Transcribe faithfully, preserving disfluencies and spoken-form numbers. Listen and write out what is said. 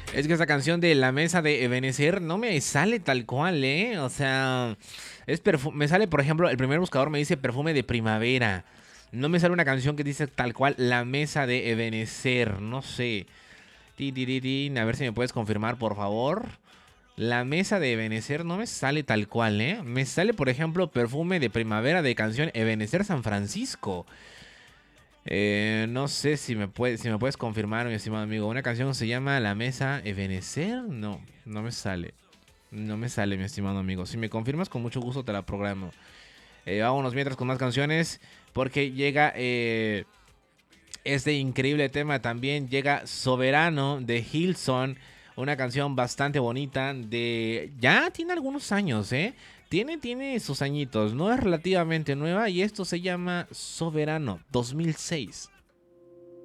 Es que esa canción de La Mesa de Ebenezer no me sale tal cual, ¿eh? O sea, es perfu- me sale, por ejemplo, el primer buscador me dice perfume de primavera. No me sale una canción que dice tal cual La Mesa de Ebenezer, no sé. Ti, ti, ti, ti. A ver si me puedes confirmar, por favor. La Mesa de Ebenezer no me sale tal cual, ¿eh? Me sale, por ejemplo, perfume de primavera de canción Ebenezer San Francisco. Eh, no sé si me, puede, si me puedes confirmar, mi estimado amigo. Una canción se llama La Mesa Ebenezer. No, no me sale. No me sale, mi estimado amigo. Si me confirmas, con mucho gusto te la programo. Eh, vámonos mientras con más canciones. Porque llega eh, este increíble tema también. Llega Soberano de Hillsong. Una canción bastante bonita. De. Ya tiene algunos años, ¿eh? Tiene, tiene sus añitos. No es relativamente nueva. Y esto se llama Soberano dos mil seis.